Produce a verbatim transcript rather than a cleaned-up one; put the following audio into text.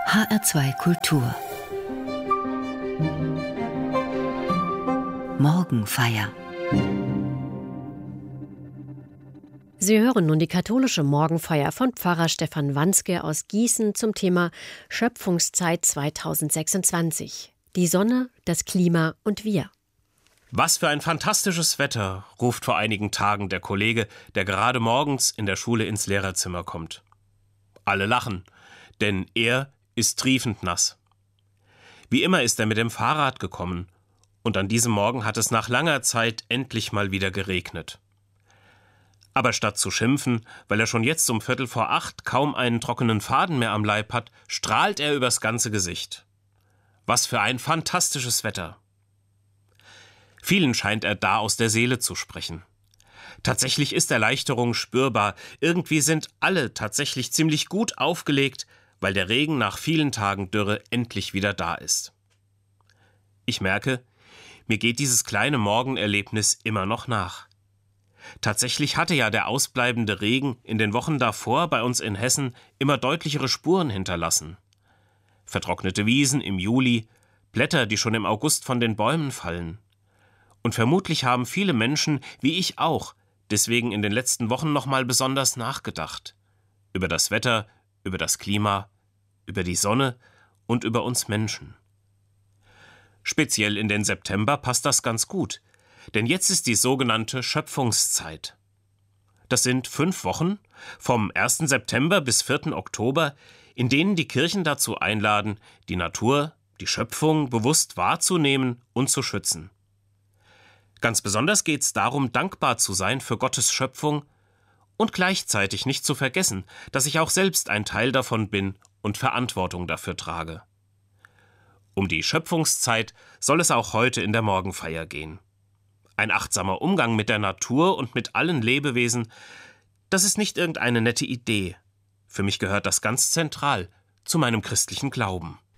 H R zwei Kultur Morgenfeier. Sie hören nun die katholische Morgenfeier von Pfarrer Stefan Wanske aus Gießen zum Thema Schöpfungszeit zweitausendsechsundzwanzig. Die Sonne, das Klima und wir. Was für ein fantastisches Wetter, ruft vor einigen Tagen der Kollege, der gerade morgens in der Schule ins Lehrerzimmer kommt. Alle lachen, denn er ist triefend nass. Wie immer ist er mit dem Fahrrad gekommen, und an diesem Morgen hat es nach langer Zeit endlich mal wieder geregnet. Aber statt zu schimpfen, weil er schon jetzt um Viertel vor acht kaum einen trockenen Faden mehr am Leib hat, strahlt er übers ganze Gesicht. Was für ein fantastisches Wetter! Vielen scheint er da aus der Seele zu sprechen. Tatsächlich ist Erleichterung spürbar. Irgendwie sind alle tatsächlich ziemlich gut aufgelegt, weil der Regen nach vielen Tagen Dürre endlich wieder da ist. Ich merke, mir geht dieses kleine Morgenerlebnis immer noch nach. Tatsächlich hatte ja der ausbleibende Regen in den Wochen davor bei uns in Hessen immer deutlichere Spuren hinterlassen. Vertrocknete Wiesen im Juli, Blätter, die schon im August von den Bäumen fallen. Und vermutlich haben viele Menschen, wie ich auch, deswegen in den letzten Wochen nochmal besonders nachgedacht. Über das Wetter, über das Klima, über die Sonne und über uns Menschen. Speziell in den September passt das ganz gut, denn jetzt ist die sogenannte Schöpfungszeit. Das sind fünf Wochen, vom ersten September bis vierten Oktober, in denen die Kirchen dazu einladen, die Natur, die Schöpfung bewusst wahrzunehmen und zu schützen. Ganz besonders geht es darum, dankbar zu sein für Gottes Schöpfung und gleichzeitig nicht zu vergessen, dass ich auch selbst ein Teil davon bin und Verantwortung dafür trage. Um die Schöpfungszeit soll es auch heute in der Morgenfeier gehen. Ein achtsamer Umgang mit der Natur und mit allen Lebewesen, das ist nicht irgendeine nette Idee. Für mich gehört das ganz zentral zu meinem christlichen Glauben.